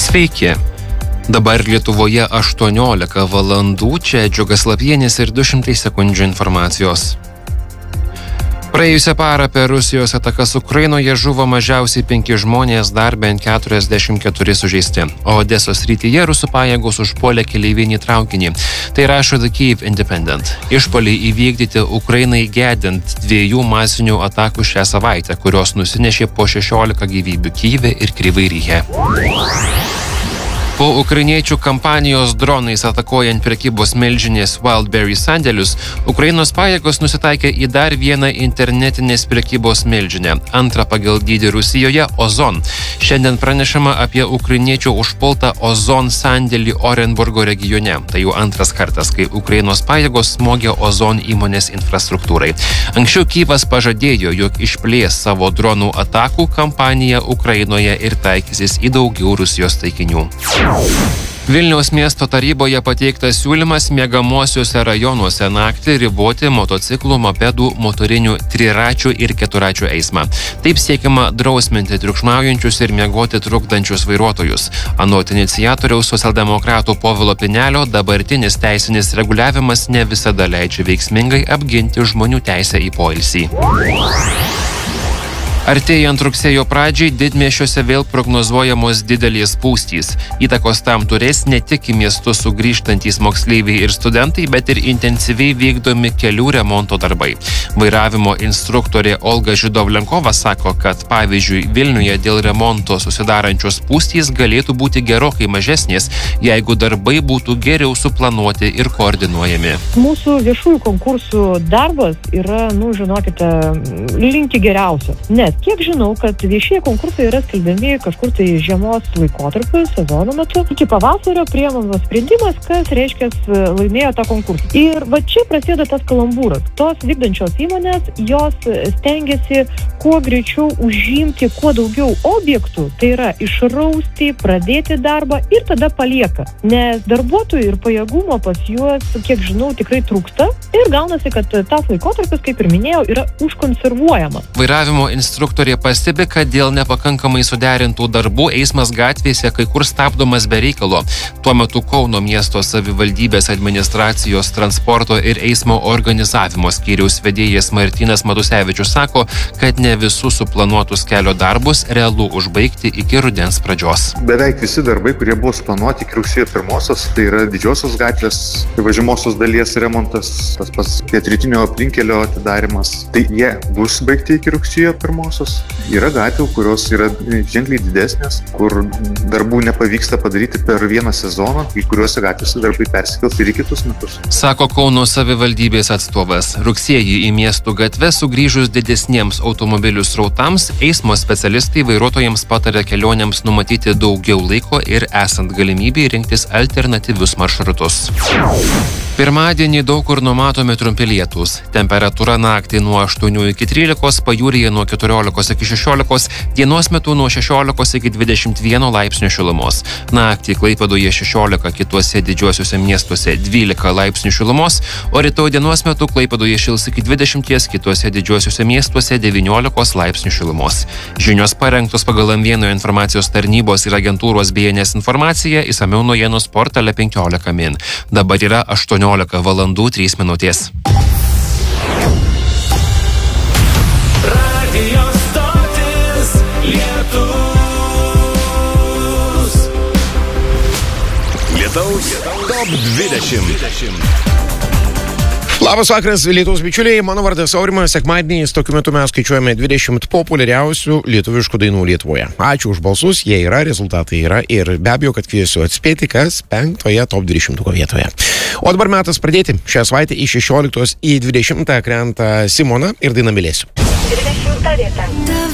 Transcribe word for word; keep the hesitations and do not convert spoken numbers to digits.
Sveiki. Dabar Lietuvoje aštuoniolika valandų, čia Džiugas Lapienis ir du šimtai sekundžių informacijos. Praėjusią parą per Rusijos atakas Ukrainoje žuvo mažiausiai penki žmonės, dar bent keturiasdešimt keturi sužeisti. O Odesos srityje rusų pajėgos užpuolė keleivinį traukinį. Tai rašo The Kyiv Independent. Išpuoliai įvykdyti Ukrainai gedint dviejų masinių atakų šią savaitę, kurios nusinešė po šešiolika gyvybių Kyjive ir Kryvyj Rihe. Po ukrainiečių kampanijos dronais atakuojant prekybos milžinės Wildberry sandėlius, Ukrainos pajėgos nusitaikė į dar vieną internetinės prekybos milžinę, antrą pagal dydį Rusijoje Ozon. Šiandien pranešama apie ukrainiečių užpultą Ozon sandėlį Orenburgo regione. Tai jau antras kartas, kai Ukrainos pajėgos smogė Ozon įmonės infrastruktūrai. Anksčiau Kyjivas pažadėjo, jog išplės savo dronų atakų kampaniją Ukrainoje ir taikysis į daugiau Rusijos taikinių. Vilniaus miesto taryboje pateiktas siūlymas miegamuosiuose rajonuose naktį riboti motociklų, mopedų, motorinių triračių ir keturačių eismą. Taip siekiama drausminti triukšmaujančius ir miegoti trukdančius vairuotojus. Anot iniciatoriaus socialdemokratų Povilo Pinelio, dabartinis teisinis reguliavimas ne visada leidžia veiksmingai apginti žmonių teisę į poilsį. Artėjant rugsėjo pradžiai, didmiesčiuose vėl prognozuojamos didelės spūstys. Įtakos tam turės ne tik į miestus sugrįžtantys moksleiviai ir studentai, bet ir intensyviai vykdomi kelių remonto darbai. Vairavimo instruktorė Olga Židovlenkova sako, kad pavyzdžiui Vilniuje dėl remonto susidarančios spūstys galėtų būti gerokai mažesnės, jeigu darbai būtų geriau suplanuoti ir koordinuojami. Mūsų viešųjų konkursų darbas yra, nu, žinokite, linki geriausio. Nes kiek žinau, kad viešieji konkursai yra skelbiami kažkur tai žiemos laikotarpiu, sezono metu. Iki pavasario priimamas sprendimas, kas reiškia laimėjo tą konkursą. Ir va čia prasideda tas kalambūras. Tos vykdančios įmonės, jos stengiasi kuo greičiau užimti kuo daugiau objektų, tai yra išrausti, pradėti darbą ir tada palieka. Nes darbuotojų ir pajėgumo pas juos, kiek žinau, tikrai trūksta ir gaunasi, kad tas laikotarpis, kaip ir minėjau, yra užkonservuojamas. Vairavimo instruktorė pastebi, kad dėl nepakankamai suderintų darbų eismas gatvėse kai kur stabdomas be reikalo. Tuo metu Kauno miesto savivaldybės administracijos transporto ir eismo organizavimo skyriaus vedėjas Martynas Matusevičius sako, kad ne visus suplanuotus kelio darbus realu užbaigti iki rudens pradžios. Beveik visi darbai, kurie buvo suplanuoti iki rugsėjo pirmosios, tai yra didžiosios gatvės, važiuojamosios dalies remontas, tas pats pietrytinio aplinkelio atidarimas, tai jie bus baigti iki rugsėjo pirmosios. Yra gatvių, kurios yra ženkliai didesnės, kur darbų nepavyksta padaryti per vieną sezoną, į kuriuose gatvėse darbai persikels ir į kitus metus. Sako Kauno savivaldybės atstovas. Rugsėjį į miestų gatves sugrįžus didesniems automobilių srautams, eismo specialistai vairuotojams patarė kelionėms numatyti daugiau laiko ir esant galimybei rinktis alternatyvius maršrutus. Pirmadienį daug kur numatomi trumpi lietūs. Temperatūra naktį nuo aštuonių iki trylikos, pajūryje nuo keturiolikos iki šešiolikos, dienos metu nuo šešiolikos iki dvidešimt vieno laipsnių šilumos. Naktį Klaipėdoje šešiolika, kituose didžiuosiuose miestuose dvylika laipsnių šilumos, o rytoj dienos metu Klaipėdoje šils iki dvidešimties, kituose didžiuosiuose miestuose devyniolikos laipsnių šilumos. Žinios parengtos pagal M vienas informacijos tarnybos ir agentūros B N S informaciją, išsamiau naujienų portale penkiolika min. Dabar yra aštuoniolika valandų trys minutės. Radio stotis Lietus. Lietaus top dvidešimt. Labas vakaras, Lietuvos bičiuliai, mano vardas Aurimas, sekmadieniais tokiu metu mes skaičiuojame dvidešimt populiariausių lietuviškų dainų Lietuvoje. Ačiū už balsus, jie yra, rezultatai yra ir be abejo, kad kviesiu atspėti, kas penktoje top dvidešimtuko vietoje. O dabar metas pradėti. Šią savaitę iš šešioliktos į dvidešimtą krenta Simona ir daina Mylėsiu. dvidešimta vieta.